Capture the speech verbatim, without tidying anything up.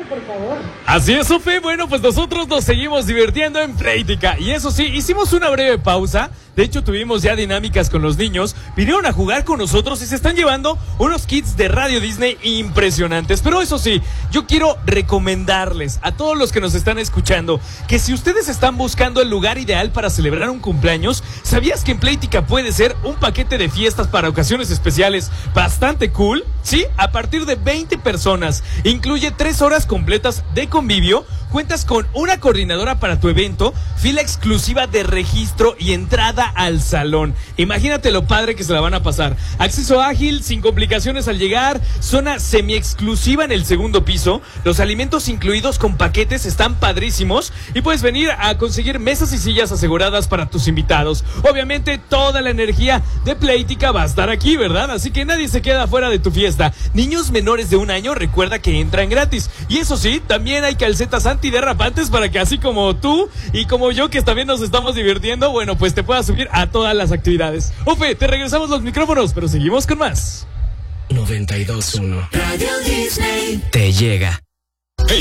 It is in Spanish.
por favor. Así es, Sofi. Bueno, pues nosotros nos seguimos divirtiendo en Playtika. Y eso sí, hicimos una breve pausa. De hecho, tuvimos ya dinámicas con los niños. Vinieron a jugar con nosotros y se están llevando unos kits de Radio Disney impresionantes. Pero eso sí, yo quiero recomendarles a todos los que nos están escuchando que si ustedes están buscando el lugar ideal para celebrar un cumpleaños, ¿sabías que en Playtika puede ser un paquete de fiestas para ocasiones especiales bastante cool? Sí, a partir de veinte personas. Incluye tres horas completas de convivio. Cuentas con una coordinadora para tu evento, fila exclusiva de registro y entrada al salón. Imagínate lo padre que se la van a pasar. Acceso ágil, sin complicaciones al llegar, zona semi-exclusiva en el segundo piso. Los alimentos incluidos con paquetes están padrísimos y puedes venir a conseguir mesas y sillas aseguradas para tus invitados. Obviamente toda la energía de Playtika va a estar aquí, ¿verdad? Así que nadie se queda fuera de tu fiesta. Niños menores de un año, recuerda que entran gratis. Y eso sí, también hay calcetas antiderrapantes para que así como tú y como yo, que también nos estamos divirtiendo, bueno, pues te puedas subir a todas las actividades. Ofe, te regresamos los micrófonos, pero seguimos con más. noventa y dos punto uno Radio Disney te llega.